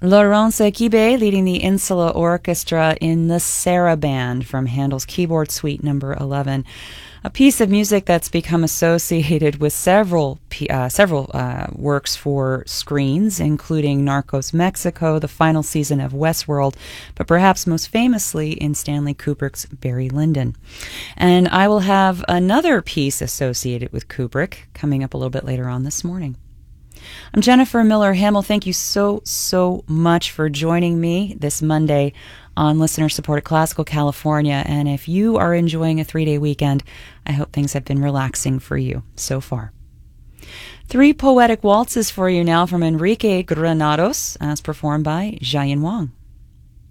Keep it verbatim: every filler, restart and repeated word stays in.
Laurence Guibé leading the Insula Orchestra in the Saraband from Handel's Keyboard Suite number eleven. A piece of music that's become associated with several uh, several uh, works for screens, including Narcos Mexico, the final season of Westworld, but perhaps most famously in Stanley Kubrick's Barry Lyndon. And I will have another piece associated with Kubrick coming up a little bit later on this morning. I'm Jennifer Miller Hamill. Thank you so, so much for joining me this Monday on listener-supported Classical California. And if you are enjoying a three-day weekend, I hope things have been relaxing for you so far. Three poetic waltzes for you now from Enrique Granados, as performed by Jiayin Wang.